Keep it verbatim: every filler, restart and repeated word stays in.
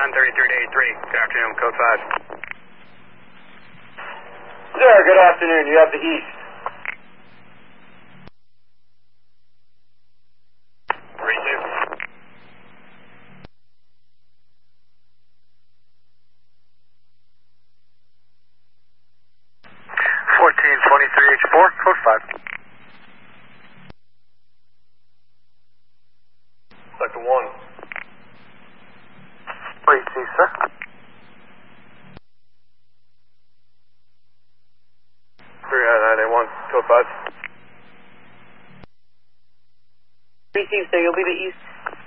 nine thirty-three to eighty-three. Good afternoon, code five. Sir, good afternoon. You have the east. three two. fourteen twenty-three H four, code five. Sector one. Wait, see, sir. three nine eight one, code five. Received, sir. You'll be the east.